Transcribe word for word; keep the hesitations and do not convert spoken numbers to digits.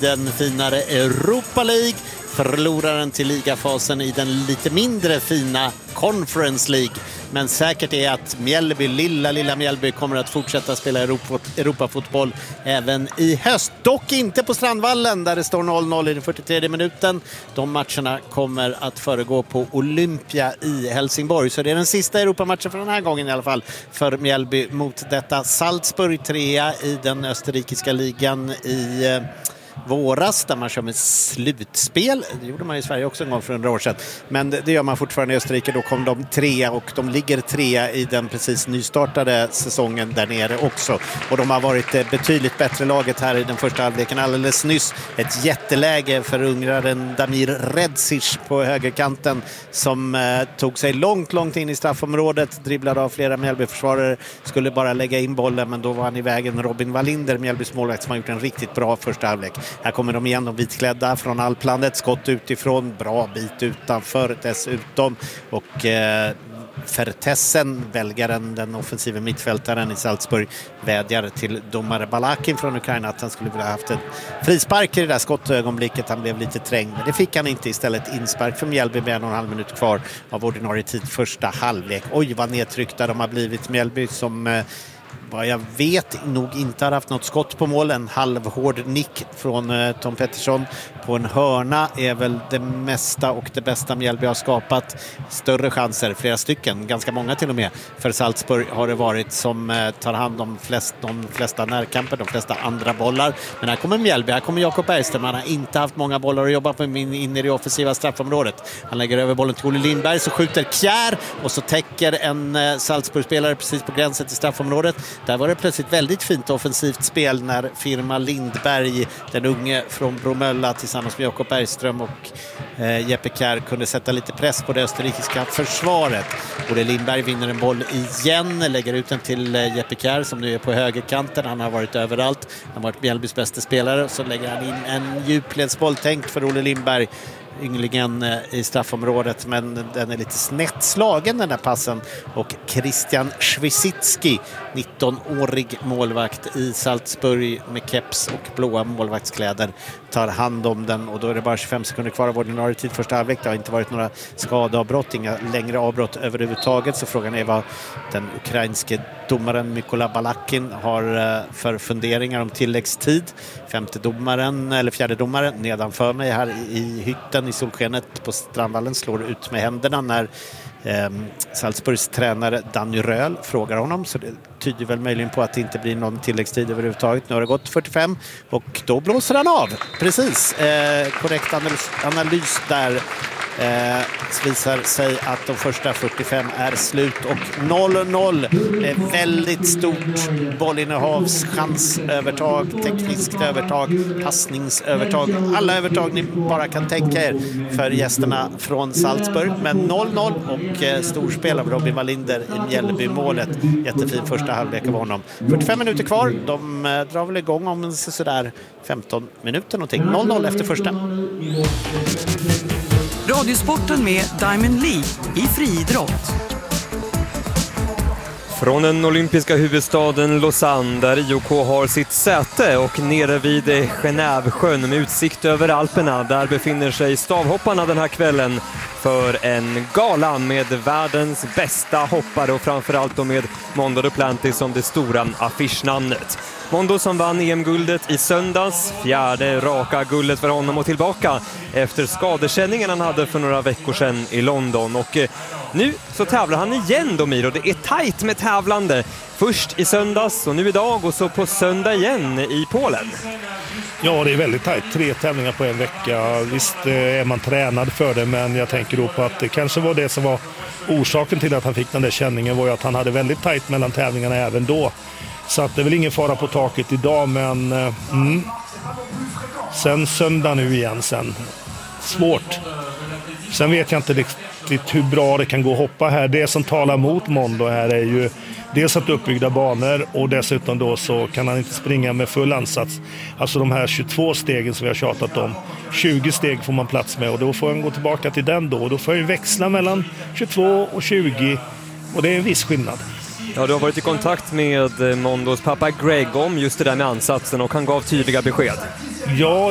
den finare Europa League. Förloraren till ligafasen i den lite mindre fina Conference League. Men säkert är att Mjällby, lilla, lilla Mjällby kommer att fortsätta spela Europa, Europafotboll även i höst. Dock inte på Strandvallen där det står noll noll i den fyrtiotredje minuten. De matcherna kommer att föregå på Olympia i Helsingborg. Så det är den sista Europamatchen för den här gången i alla fall för Mjällby mot detta Salzburg, trea i den österrikiska ligan i eh, våras där man kör med slutspel. Det gjorde man i Sverige också en gång för hundra år sedan. Men det gör man fortfarande i Österrike. Då kom de trea och de ligger trea i den precis nystartade säsongen där nere också. Och de har varit betydligt bättre laget här i den första halvleken. Alldeles nyss ett jätteläge för ungraren Damir Redzic på högerkanten som eh, tog sig långt, långt in i straffområdet. Dribblade av flera Mjällby-försvarare. Skulle bara lägga in bollen men då var han i vägen. Robin Wallinder, Mjällbys målvakt, som har gjort en riktigt bra första halvlek. Här kommer de igen, de vitklädda från Alplandet. Skott utifrån, bra bit utanför dessutom. Och eh, Fertessen, belgaren, den offensiva mittfältaren i Salzburg, vädjar till domare Balakin från Ukraina att han skulle vilja ha haft en frispark i det där skottögonblicket. Han blev lite trängd, men det fick han inte. Istället inspark för Mjällby med en och en halv minut kvar av ordinarie tid första halvlek. Oj, vad nedtryckta de har blivit, Mjällby, som eh, vad jag vet nog inte har haft något skott på mål. En halvhård nick från eh, Tom Pettersson på en hörna är väl det mesta och det bästa Mjällby har skapat. Större chanser, flera stycken, ganska många till och med. För Salzburg har det varit som eh, tar hand om flest, de flesta närkamper, de flesta andra bollar. Men här kommer Mjällby, här kommer Jakob Bergström. Han har inte haft många bollar att jobba på in, in i det offensiva straffområdet. Han lägger över bollen till Olle Lindberg, så skjuter Kjär och så täcker en eh, Salzburg-spelare precis på gränsen till straffområdet. Där var det plötsligt väldigt fint offensivt spel när firma Lindberg, den unge från Bromölla, tillsammans med Jakob Bergström och eh, Jeppe Kjær kunde sätta lite press på det österrikiska försvaret. Olle Lindberg vinner en boll igen, lägger ut den till eh, Jeppe Kjær som nu är på högerkanten. Han har varit överallt, han har varit Mjällbys bästa spelare. Så lägger han in en djupledsboll tänkt för Olle Lindberg, ynglingen i straffområdet, men den är lite snett slagen den där passen, och Christian Schwisicki, nittonårig målvakt i Salzburg med keps och blåa målvaktskläder, tar hand om den, och då är det bara tjugofem sekunder kvar av ordinarie tid första halvlek. Det har inte varit några skadeavbrott, inga längre avbrott överhuvudtaget, så frågan är vad den ukrainske domaren Mykola Balakin har för funderingar om tilläggstid. Femte domaren, eller fjärde domaren nedanför mig här i hytten i solskenet på Strandvallen slår ut med händerna när eh, Salzburgs tränare Danny Röhl frågar honom, så det tyder väl möjligen på att det inte blir någon tilläggstid överhuvudtaget. Nu har det gått fyrtiofem och då blåser han av. Precis, eh, korrekt analys, analys där. Eh, visar sig att de första fyrtiofem är slut och noll noll. Eh, väldigt stort bollinnehavs, chansövertag, tekniskt övertag, passningsövertag, alla övertag ni bara kan tänka er för gästerna från Salzburg. Men noll noll och eh, storspel av Robin Wallinder i Mjällby-målet. Jättefin första halvlek av honom. fyrtiofem minuter kvar, de eh, drar väl igång om sådär femton minuter någonting. noll noll efter första. Radiosporten med Diamond League i friidrott. Från den olympiska huvudstaden Lausanne där I O K har sitt säte och nere vid Genèvesjön med utsikt över Alperna, där befinner sig stavhopparna den här kvällen för en gala med världens bästa hoppare och framförallt då med Mondo Duplantis som det stora affischnamnet. Mondo som vann E M-guldet i söndags, fjärde raka guldet för honom och tillbaka efter skadekänningen han hade för några veckor sedan i London. Och eh, nu så tävlar han igen då, Miro. Det är tajt med tävlande. Först i söndags och nu idag och så på söndag igen i Polen. Ja, det är väldigt tajt. Tre tävlingar på en vecka. Visst är man tränad för det, men jag tänker då på att det kanske var det som var orsaken till att han fick den där känningen, var ju att han hade väldigt tajt mellan tävlingarna även då. Så att det är väl ingen fara på taket idag, men mm. sen söndag nu igen sen. Svårt. Sen vet jag inte riktigt hur bra det kan gå att hoppa här. Det som talar mot Mondo här är ju dels att uppbyggda banor, och dessutom då så kan han inte springa med full ansats. Alltså de här tjugotvå stegen som vi har tjatat om. tjugo steg får man plats med, och då får han gå tillbaka till den då. Och då får jag växla mellan tjugotvå och tjugo, och det är en viss skillnad. Ja, du har varit i kontakt med Mondos pappa Greg om just det där med ansatsen, och han gav tydliga besked. Ja,